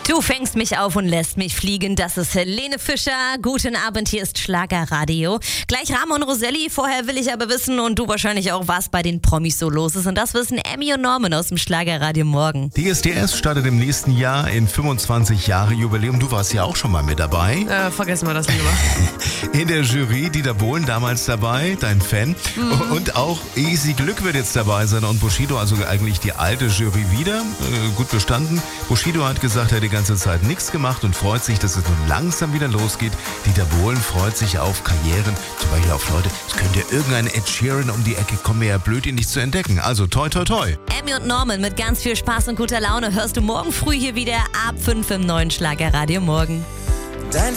Du fängst mich auf und lässt mich fliegen. Das ist Helene Fischer. Guten Abend, hier ist Schlagerradio. Gleich Ramon Roselli. Vorher will ich aber wissen, und du wahrscheinlich auch, was bei den Promis so los ist. Und das wissen Emmy und Norman aus dem Schlagerradio morgen. DSDS startet im nächsten Jahr in 25 Jahre Jubiläum. Du warst ja auch schon mal mit dabei. Vergessen wir das lieber. In der Jury Dieter Bohlen damals dabei, dein Fan. Und auch Easy Glück wird jetzt dabei sein und Bushido, also eigentlich die alte Jury wieder. Gut bestanden. Bushido hat gesagt, er hat die ganze Zeit nichts gemacht und freut sich, dass es nun langsam wieder losgeht. Dieter Bohlen freut sich auf Karrieren, zum Beispiel auf Leute, es könnte irgendein Ed Sheeran um die Ecke kommen, wäre ja blöd, ihn nicht zu entdecken. Also toi toi toi. Emmy und Norman mit ganz viel Spaß und guter Laune hörst du morgen früh hier wieder ab 5 im neuen Schlagerradio morgen. Dein